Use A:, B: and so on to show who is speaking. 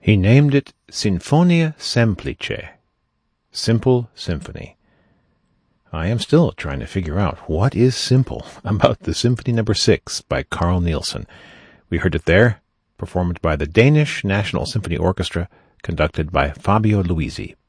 A: He named it Sinfonia Semplice, Simple Symphony. I am still trying to figure out what is simple about the Symphony No. 6 by Carl Nielsen. We heard it there, performed by the Danish National Symphony Orchestra, conducted by Fabio Luisi.